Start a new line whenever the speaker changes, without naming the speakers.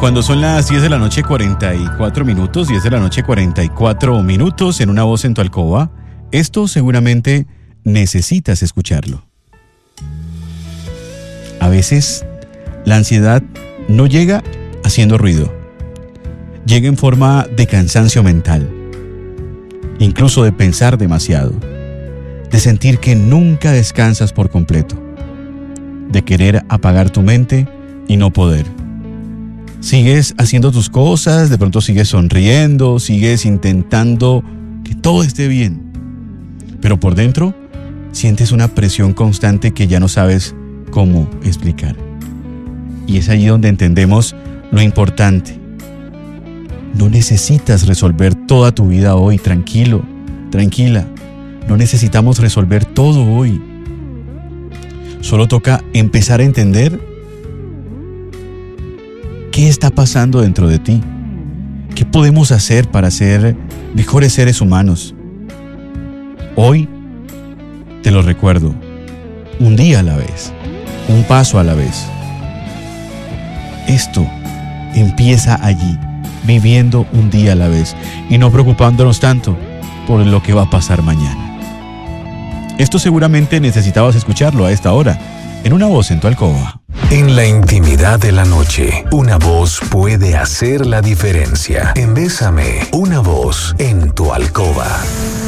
Cuando son las 10 de la noche 44 minutos, 10 de la noche 44 minutos, en Una Voz en tu Alcoba, esto seguramente necesitas escucharlo. A veces, la ansiedad no llega haciendo ruido. Llega en forma de cansancio mental, incluso de pensar demasiado, de sentir que nunca descansas por completo, de querer apagar tu mente y no poder. Sigues haciendo tus cosas, de pronto sigues sonriendo, sigues intentando que todo esté bien, pero por dentro sientes una presión constante que ya no sabes cómo explicar. Y es allí donde entendemos lo importante. No necesitas resolver toda tu vida hoy, tranquilo, tranquila. No necesitamos resolver todo hoy. Solo toca empezar a entender qué está pasando dentro de ti. ¿Qué podemos hacer para ser mejores seres humanos? Hoy te lo recuerdo, un día a la vez, un paso a la vez. Esto empieza allí, viviendo un día a la vez y no preocupándonos tanto por lo que va a pasar mañana. Esto seguramente necesitabas escucharlo a esta hora, en Una Voz en tu Alcoba.
En la intimidad de la noche, una voz puede hacer la diferencia. En Bésame, una voz en tu alcoba.